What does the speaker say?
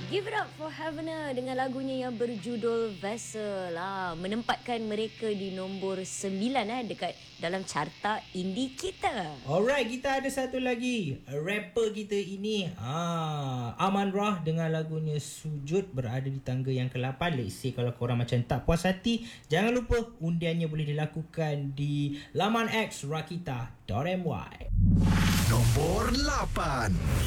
Give it up for Havana dengan lagunya yang berjudul Vessel lah. Menempatkan mereka di nombor 9 dekat dalam carta indie kita. Alright, kita ada satu lagi rapper kita ini, Aman Rah dengan lagunya Sujud berada di tangga yang ke-8. Let's say kalau korang macam tak puas hati, jangan lupa undiannya boleh dilakukan di laman X Rakita.my. Nombor 8.